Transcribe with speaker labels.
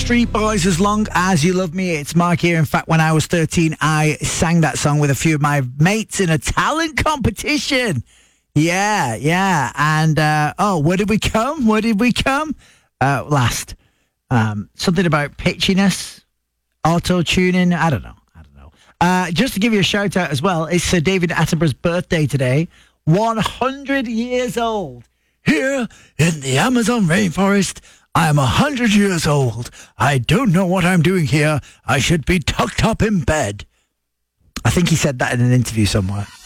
Speaker 1: Backstreet Boys, As Long As You Love Me. It's Mark here. In fact, when I was 13, I sang that song with a few of my mates in a talent competition. Yeah. And, where did we come? Last. Something about pitchiness, auto-tuning. I don't know. Just to give you a shout out as well, it's Sir David Attenborough's birthday today. 100 years old. Here in the Amazon rainforest, I am 100 years old. I don't know what I'm doing here. I should be tucked up in bed. I think he said that in an interview somewhere.